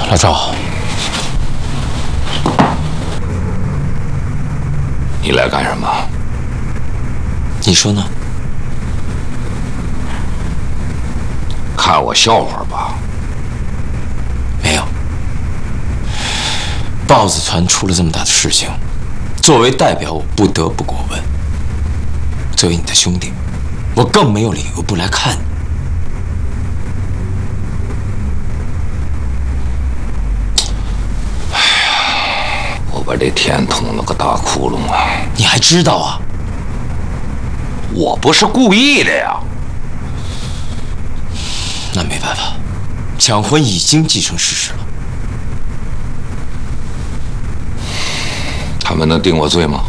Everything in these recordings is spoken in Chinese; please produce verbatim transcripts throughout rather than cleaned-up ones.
老赵， 你来干什么？ 你说呢？ 看我笑话吧？ 没有。豹子团出了这么大的事情，作为代表，我不得不过问。作为你的兄弟，我更没有理由不来看你。 把这天捅了个大窟窿啊！ 你还知道啊？ 我不是故意的呀。 那没办法，抢婚已经既成事实了。 他们能定我罪吗？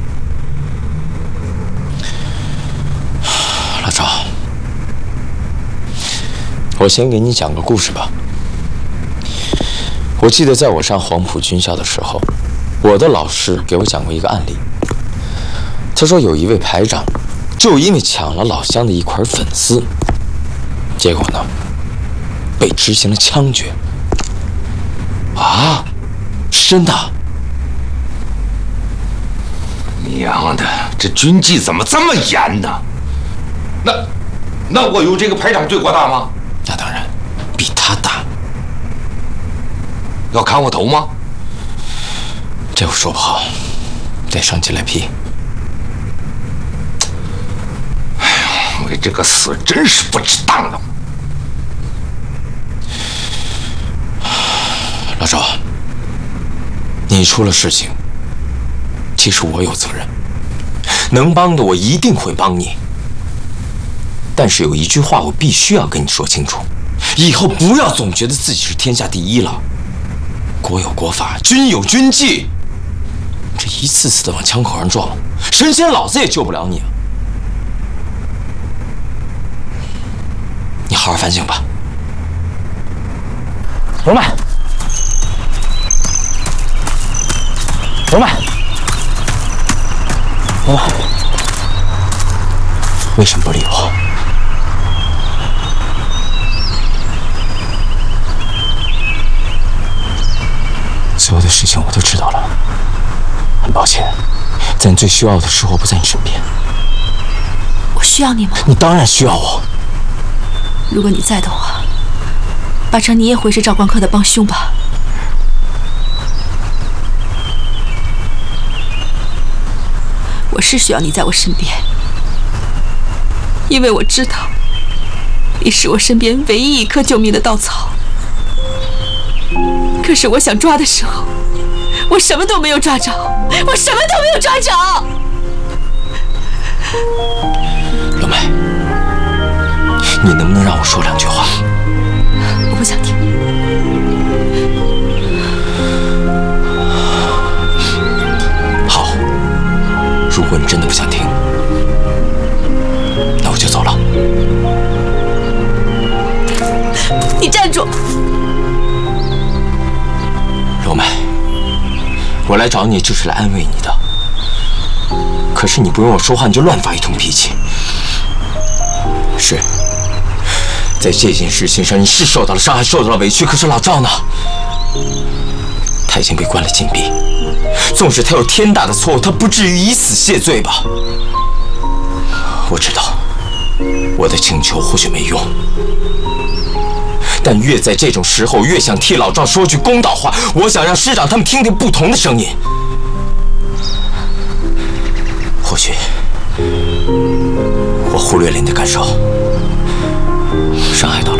老赵，我先给你讲个故事吧。我记得在我上黄埔军校的时候。 我的老师给我讲过一个案例，他说有一位排长，就因为抢了老乡的一块粉丝，结果呢，被执行了枪决。啊，是真的？ 娘的，这军纪怎么这么严呢？那，那我有这个排长罪过大吗？ 那当然，比他大。 要砍我头吗？ 这我说不好，得上级来批。 哎呀，为这个死真是不值当的。 老赵，你出了事情，其实我有责任，能帮的我一定会帮你。但是有一句话我必须要跟你说清楚，以后不要总觉得自己是天下第一了。国有国法，军有军纪。 这一次次的往枪口上撞，神仙老子也救不了你啊！你好好反省吧。龙麦，龙麦，龙麦，为什么不理我？所有的事情我都知道了。 很抱歉，在你最需要的时候不在你身边。 我需要你吗？ 你当然需要我。 如果你在的话，八成你也会是赵光科的帮凶吧？我是需要你在我身边，因为我知道你是我身边唯一一棵救命的稻草。可是我想抓的时候，我什么都没有抓着。 我什么都没有抓着。 龙梅，你能不能让我说两句话？ 我不想听。 好，如果你真的不想听，那我就走了。 你站住！ 龙梅。 我来找你就是来安慰你的，可是你不用我说话，你就乱发一通脾气。是，在这件事情上你是受到了伤害，受到了委屈，可是老赵呢？他已经被关了禁闭，纵使他有天大的错误，他不至于以死谢罪吧？我知道，我的请求或许没用。 但越在这种时候，越想替老赵说句公道话。我想让师长他们听听不同的声音。或许我忽略了你的感受，伤害到了。